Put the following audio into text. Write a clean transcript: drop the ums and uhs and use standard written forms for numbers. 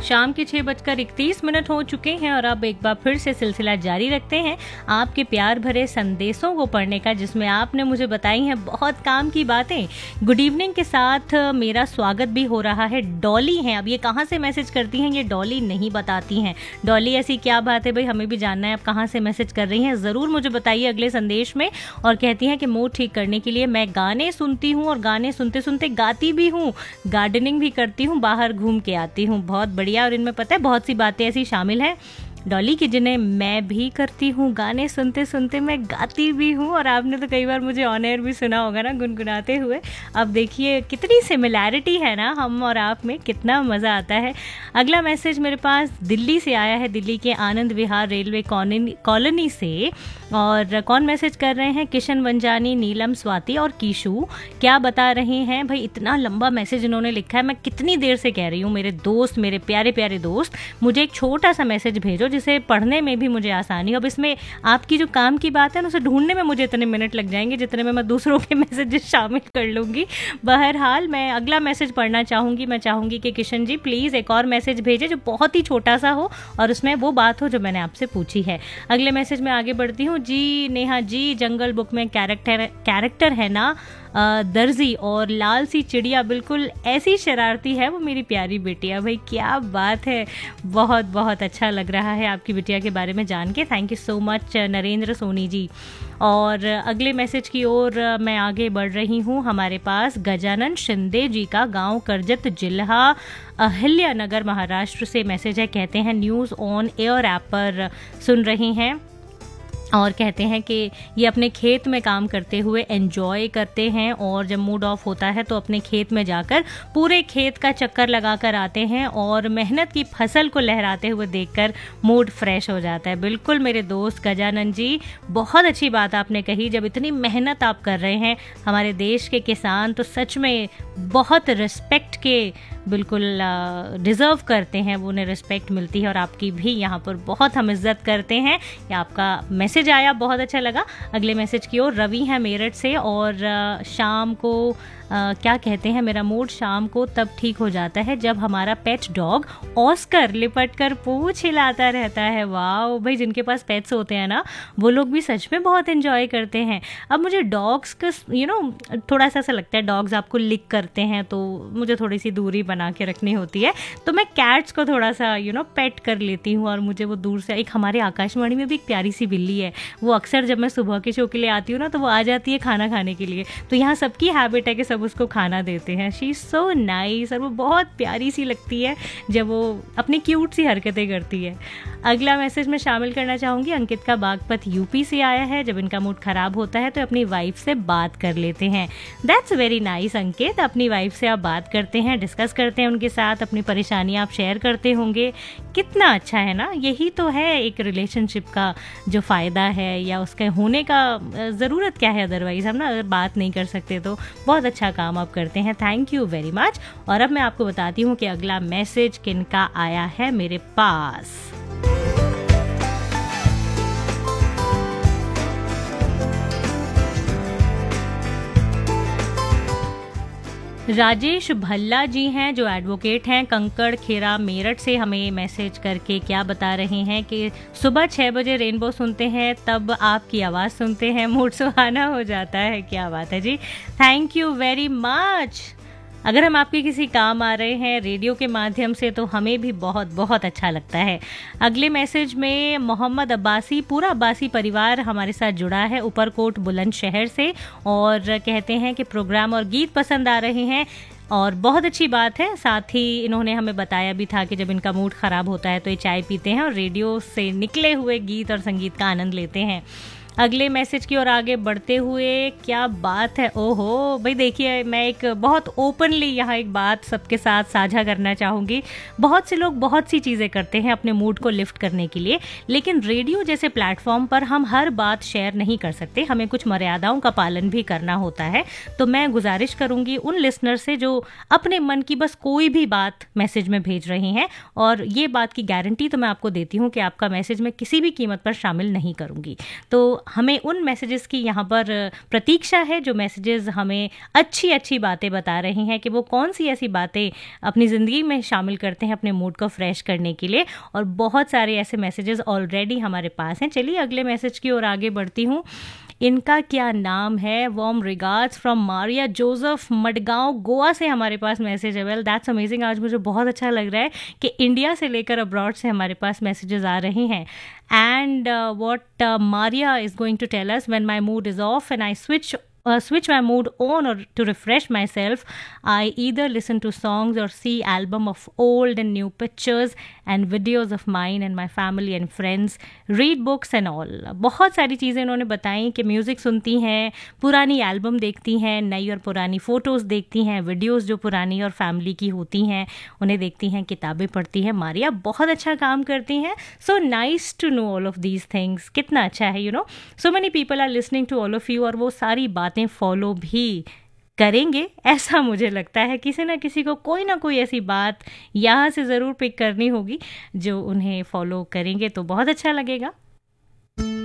शाम के 6:31 हो चुके हैं और अब एक बार फिर से सिलसिला जारी रखते हैं आपके प्यार भरे संदेशों को पढ़ने का, जिसमें आपने मुझे बताई हैं बहुत काम की बातें। गुड इवनिंग के साथ मेरा स्वागत भी हो रहा है। डॉली हैं, अब ये कहाँ से मैसेज करती हैं ये डॉली नहीं बताती हैं। डॉली ऐसी क्या बात है भाई, हमें भी जानना है आप कहाँ से मैसेज कर रही हैं, ज़रूर मुझे बताइए अगले संदेश में। और कहती हैं कि मूड ठीक करने के लिए मैं गाने सुनती हूँ और गाने सुनते सुनते गाती भी हूँ, गार्डनिंग भी करती हूँ, बाहर घूम के आती हूँ। बहुत बढ़िया। और इनमें पता है बहुत सी बातें ऐसी शामिल हैं डॉली की जिन्हें मैं भी करती हूँ, गाने सुनते सुनते मैं गाती भी हूँ। और आपने तो कई बार मुझे ऑन एयर भी सुना होगा ना गुनगुनाते हुए। अब देखिए कितनी सिमिलैरिटी है ना हम और आप में, कितना मज़ा आता है। अगला मैसेज मेरे पास दिल्ली से आया है, दिल्ली के आनंद विहार रेलवे कॉलोनी से। और कौन मैसेज कर रहे हैं? किशन वंजानी, नीलम, स्वाति और कीशु। क्या बता रहे हैं भाई, इतना लंबा मैसेज इन्होंने लिखा है। मैं कितनी देर से कह रही हूँ मेरे दोस्त, मेरे प्यारे प्यारे दोस्त, मुझे एक छोटा सा मैसेज भेजो जिसे पढ़ने में भी मुझे आसानी हो। अब इसमें आपकी जो काम की बात है ना, उसे ढूंढने में मुझे इतने मिनट लग जाएंगे जितने में मैं दूसरों के मैसेजेस शामिल कर लूँगी। बहरहाल मैं अगला मैसेज पढ़ना चाहूँगी। मैं चाहूँगी कि किशन जी प्लीज़ एक और मैसेज भेजें जो बहुत ही छोटा सा हो और उसमें वो बात हो जो मैंने आपसे पूछी है। अगले मैसेज में आगे बढ़ती हूँ। जी नेहा जी, जंगल बुक में कैरेक्टर है ना दर्जी, और लाल सी चिड़िया बिल्कुल ऐसी शरारती है वो मेरी प्यारी बिटिया। भाई क्या बात है, बहुत बहुत अच्छा लग रहा है आपकी बिटिया के बारे में जान के। Thank you so much Narendra Soni ji. और अगले मैसेज की ओर मैं आगे बढ़ रही हूँ। हमारे पास गजानन शिंदे जी का, गांव करजत, जिला अहिल्यानगर, महाराष्ट्र से मैसेज है। कहते हैं न्यूज़ ऑन एयर ऐप पर सुन रही हैं और कहते हैं कि ये अपने खेत में काम करते हुए एंजॉय करते हैं और जब मूड ऑफ होता है तो अपने खेत में जाकर पूरे खेत का चक्कर लगाकर आते हैं और मेहनत की फसल को लहराते हुए देखकर मूड फ्रेश हो जाता है। बिल्कुल मेरे दोस्त गजानन जी, बहुत अच्छी बात आपने कही। जब इतनी मेहनत आप कर रहे हैं, हमारे देश के किसान तो सच में बहुत रिस्पेक्ट के बिल्कुल डिज़र्व करते हैं, वो उन्हें रिस्पेक्ट मिलती है और आपकी भी यहाँ पर बहुत हम इज्जत करते हैं। या आपका मैसेज आया, बहुत अच्छा लगा। अगले मैसेज की ओर रवि है मेरठ से और शाम को क्या कहते हैं, मेरा मूड शाम को तब ठीक हो जाता है जब हमारा पेट डॉग ऑस्कर लिपट कर पूंछ हिलाता रहता है। वाह भाई, जिनके पास पेट्स होते हैं ना वो लोग भी सच में बहुत एंजॉय करते हैं। अब मुझे डॉग्स का थोड़ा सा लगता है, डॉग्स आपको लिक करते हैं तो मुझे थोड़ी सी दूरी बना के रखनी होती है, तो मैं कैट्स को थोड़ा सा पेट कर लेती हूँ और मुझे वो दूर से। एक हमारे आकाशवाणी में भी एक प्यारी सी बिल्ली है, वो अक्सर जब मैं सुबह के शो के लिए आती हूँ ना तो वो आ जाती है खाना खाने के लिए। तो यहाँ सबकी हैबिट है कि सब उसको खाना देते हैं। शी इज सो नाइस और वो बहुत प्यारी सी लगती है जब वो अपनी क्यूट सी हरकतें करती है। अगला मैसेज मैं शामिल करना चाहूँगी। अंकित का बागपत यूपी से आया है। जब इनका मूड खराब होता है तो अपनी वाइफ से बात कर लेते हैं। दैट्स वेरी नाइस अंकित, अपनी वाइफ से आप बात करते हैं, डिस्कस करते हैं उनके साथ, अपनी परेशानियाँ आप शेयर करते होंगे। कितना अच्छा है ना, यही तो है एक रिलेशनशिप का जो फ़ायदा है या उसके होने का ज़रूरत क्या है। अदरवाइज़ हम ना अगर बात नहीं कर सकते तो बहुत अच्छा काम आप करते हैं। Thank you very much. और अब मैं आपको बताती हूँ कि अगला मैसेज किनका आया है मेरे पास। राजेश भल्ला जी हैं जो एडवोकेट हैं, कंकड़ खेरा मेरठ से हमें मैसेज करके क्या बता रहे हैं कि सुबह 6 बजे रेनबो सुनते हैं, तब आपकी आवाज़ सुनते हैं, मूड सुहाना हो जाता है। क्या बात है जी, थैंक यू वेरी मच। अगर हम आपके किसी काम आ रहे हैं रेडियो के माध्यम से तो हमें भी बहुत बहुत अच्छा लगता है। अगले मैसेज में मोहम्मद अब्बासी, पूरा अब्बासी परिवार हमारे साथ जुड़ा है ऊपरकोट बुलंदशहर से और कहते हैं कि प्रोग्राम और गीत पसंद आ रहे हैं और बहुत अच्छी बात है। साथ ही इन्होंने हमें बताया भी था कि जब इनका मूड ख़राब होता है तो ये चाय पीते हैं और रेडियो से निकले हुए गीत और संगीत का आनंद लेते हैं। अगले मैसेज की ओर आगे बढ़ते हुए क्या बात है, ओहो भाई देखिए, मैं एक बहुत ओपनली यहाँ एक बात सबके साथ साझा करना चाहूँगी। बहुत से लोग बहुत सी चीज़ें करते हैं अपने मूड को लिफ्ट करने के लिए, लेकिन रेडियो जैसे प्लेटफॉर्म पर हम हर बात शेयर नहीं कर सकते, हमें कुछ मर्यादाओं का पालन भी करना होता है। तो मैं गुजारिश करूँगी उन लिसनर से जो अपने मन की बस कोई भी बात मैसेज में भेज रहे हैं, और ये बात की गारंटी तो मैं आपको देती हूँ कि आपका मैसेज मैं किसी भी कीमत पर शामिल नहीं करूँगी। तो हमें उन मैसेजेस की यहाँ पर प्रतीक्षा है, जो मैसेजेस हमें अच्छी अच्छी बातें बता रही हैं कि वो कौन सी ऐसी बातें अपनी ज़िंदगी में शामिल करते हैं अपने मूड को फ्रेश करने के लिए। और बहुत सारे ऐसे मैसेजेस ऑलरेडी हमारे पास हैं। चलिए अगले मैसेज की ओर आगे बढ़ती हूँ। इनका क्या नाम है, warm regards from Maria Joseph, Madgaon, Goa से हमारे पास मैसेज है। Well that's amazing. आज मुझे बहुत अच्छा लग रहा है कि इंडिया से लेकर अब्रॉड से हमारे पास मैसेजेस आ रहे हैं। And what Maria is going to tell us, when my mood is of and I switch my mood on or to refresh myself, I either listen to songs or see album of old and new pictures and videos of mine and my family and friends, read books and all. बहुत सारी चीज़ें उन्होंने बताई कि music सुनती हैं, पुरानी album देखती हैं, नई और पुरानी फ़ोटोज़ देखती हैं, वीडियोस जो पुरानी और फैमिली की होती हैं उन्हें देखती हैं, किताबें पढ़ती हैं। मारिया बहुत अच्छा काम करती हैं। So nice to know all of these things. कितना अच्छा है, you know, so many people are listening to all of you, और वो सारी बातें फॉलो भी करेंगे ऐसा मुझे लगता है। किसी ना किसी को कोई ना कोई ऐसी बात यहाँ से ज़रूर पिक करनी होगी जो उन्हें फॉलो करेंगे तो बहुत अच्छा लगेगा।